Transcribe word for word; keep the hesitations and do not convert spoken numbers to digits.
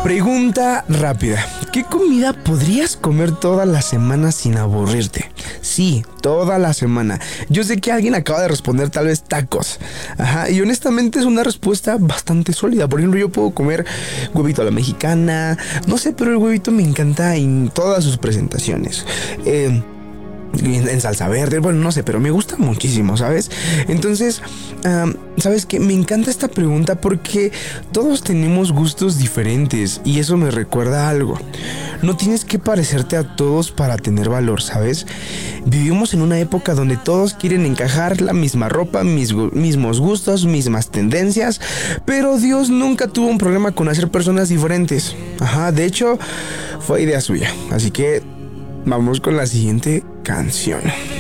Pregunta rápida. ¿Qué comida podrías comer toda la semana sin aburrirte? Sí, toda la semana. Yo sé que alguien acaba de responder tal vez tacos. Ajá, y honestamente es una respuesta bastante sólida. Por ejemplo, yo puedo comer huevito a la mexicana. No sé, pero el huevito me encanta en todas sus presentaciones. Eh... en salsa verde, bueno, no sé, pero me gusta muchísimo, ¿sabes? Entonces, um, ¿sabes qué? Me encanta esta pregunta porque todos tenemos gustos diferentes y eso me recuerda algo. No tienes que parecerte a todos para tener valor, ¿sabes? Vivimos en una época donde todos quieren encajar la misma ropa, mis, mismos gustos, mismas tendencias, pero Dios nunca tuvo un problema con hacer personas diferentes. Ajá, de hecho, fue idea suya, así que vamos con la siguiente canción.